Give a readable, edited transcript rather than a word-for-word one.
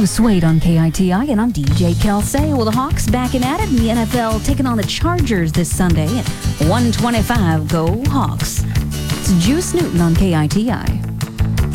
Juice Wade on KITI, and I'm DJ Kelsey. Well, the Hawks backing at it in the NFL, taking on the Chargers this Sunday at 1:25. Go Hawks. It's Juice Newton on KITI.